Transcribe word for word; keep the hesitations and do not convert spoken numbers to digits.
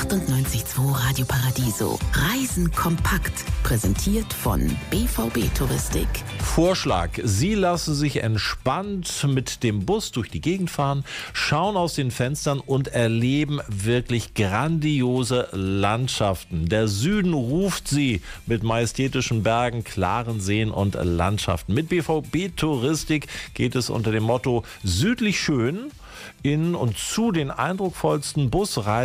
achtundneunzig Komma zwei Radio Paradiso. Reisen kompakt. Präsentiert von B V B Touristik. Vorschlag: Sie lassen sich entspannt mit dem Bus durch die Gegend fahren, schauen aus den Fenstern und erleben wirklich grandiose Landschaften. Der Süden ruft Sie mit majestätischen Bergen, klaren Seen und Landschaften. Mit B V B Touristik geht es unter dem Motto südlich schön in und zu den eindrucksvollsten Busreisen